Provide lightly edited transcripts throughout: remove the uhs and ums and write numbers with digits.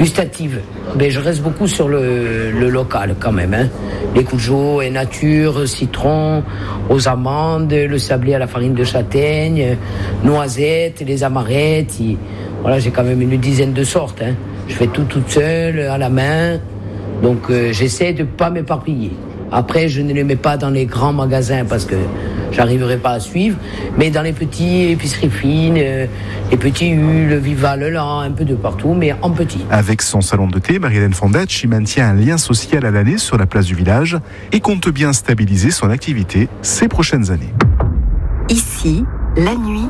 gustative. Je reste beaucoup sur le local quand même. Hein. Les cougeaux et nature, citron, aux amandes, le sablé à la farine de châtaigne, noisettes, les amarettes. Voilà, j'ai quand même une dizaine de sortes. Hein. Je fais tout toute seule, à la main. Donc j'essaie de ne pas m'éparpiller. Après, je ne les mets pas dans les grands magasins parce que j'arriverai pas à suivre. Mais dans les petits épiceries fines, les petits Hules, Viva, Leland, un peu de partout, mais en petit. Avec son salon de thé, Marie-Hélène Fondacci maintient un lien social à l'année sur la place du village et compte bien stabiliser son activité ces prochaines années. Ici, la nuit,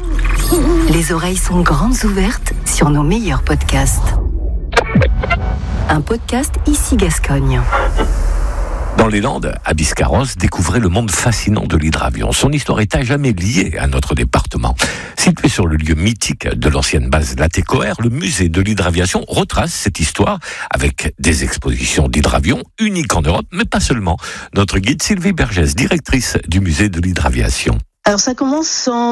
les oreilles sont grandes ouvertes sur nos meilleurs podcasts. Un podcast Ici Gascogne. Dans les Landes, à Biscarrosse, découvrez le monde fascinant de l'hydravion. Son histoire est à jamais liée à notre département. Situé sur le lieu mythique de l'ancienne base Latécoère, le musée de l'hydraviation retrace cette histoire avec des expositions d'hydravion uniques en Europe, mais pas seulement. Notre guide Sylvie Bergès, directrice du musée de l'hydraviation. Alors ça commence en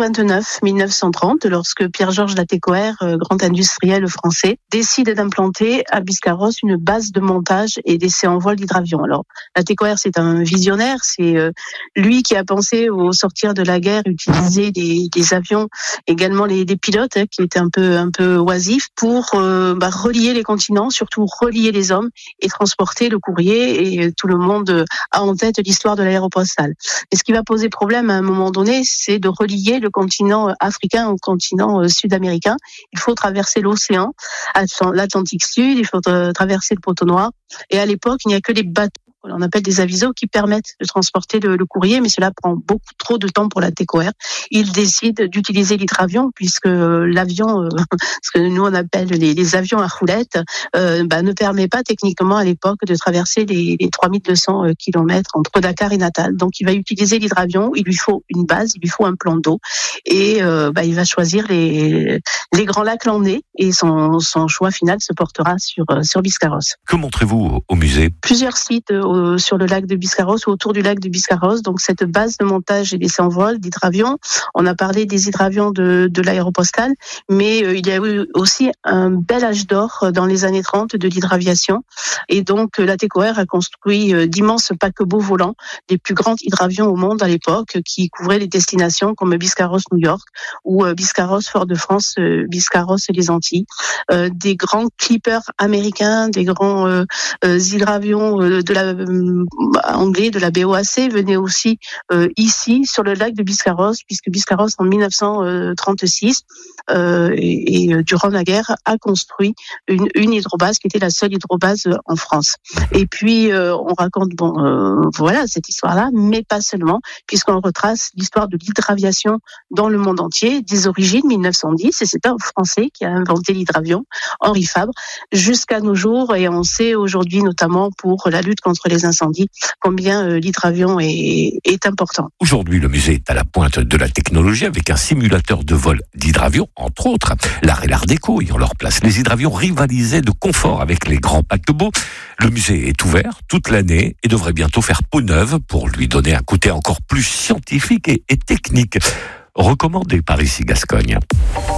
1929-1930 lorsque Pierre-Georges Latécoère, grand industriel français, décide d'implanter à Biscarrosse une base de montage et d'essai en vol d'hydravion. Alors Latécoère, c'est un visionnaire, c'est lui qui a pensé au sortir de la guerre utiliser des avions, également des pilotes qui étaient un peu oisifs pour relier les continents, surtout relier les hommes et transporter le courrier, et tout le monde a en tête l'histoire de l'aéropostale. Et ce qui va poser problème à un moment donné, c'est de relier le continent africain au continent sud-américain. Il faut traverser l'océan, l'Atlantique Sud, il faut traverser le Poteau Noir. Et à l'époque, il n'y a que les bateaux, on appelle des avisos, qui permettent de transporter le courrier, mais cela prend beaucoup trop de temps pour Latécoère. Il décide d'utiliser l'hydravion, puisque l'avion, ce que nous on appelle les avions à roulettes, ne permet pas techniquement à l'époque de traverser les 3200 kilomètres entre Dakar et Natal. Donc il va utiliser l'hydravion, il lui faut une base, il lui faut un plan d'eau, et il va choisir les grands lacs landais, et son choix final se portera sur Biscarrosse. Que montrez-vous au musée ? Plusieurs sites sur le lac de Biscarrosse ou autour du lac de Biscarrosse. Donc cette base de montage et d'essai en vol d'hydravion. On a parlé des hydravions de l'aéropostale, mais il y a eu aussi un bel âge d'or dans les années 30 de l'hydraviation. Et donc Latécoère a construit d'immenses paquebots volants, les plus grands hydravions au monde à l'époque, qui couvraient les destinations comme Biscarrosse-New York ou Biscarrosse-Fort-de-France, Biscarrosse-les Antilles. Des grands clippers américains, des grands hydravions anglais de la BOAC venaient aussi ici sur le lac de Biscarrosse, puisque Biscarrosse en 1936 durant la guerre a construit une hydrobase qui était la seule hydrobase en France. Et puis on raconte cette histoire-là, mais pas seulement, puisqu'on retrace l'histoire de l'hydraviation dans le monde entier, des origines 1910, et c'est un Français qui a inventé l'hydravion, Henri Fabre, jusqu'à nos jours, et on sait aujourd'hui notamment pour la lutte contre les incendies combien l'hydravion est important. Aujourd'hui, le musée est à la pointe de la technologie avec un simulateur de vol d'hydravion, entre autres. L'art et l'art déco y ont leur place. Les hydravions rivalisaient de confort avec les grands paquebots. Le musée est ouvert toute l'année et devrait bientôt faire peau neuve pour lui donner un côté encore plus scientifique et technique. Recommandé par Ici Gascogne.